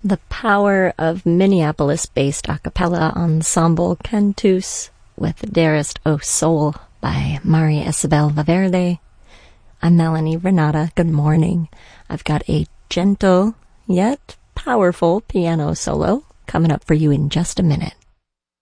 The power of Minneapolis-based a cappella ensemble Cantus with Dearest O Soul by Mari Isabel Valverde. I'm Melanie Renata. Good morning. I've got a gentle yet powerful piano solo coming up for you in just a minute.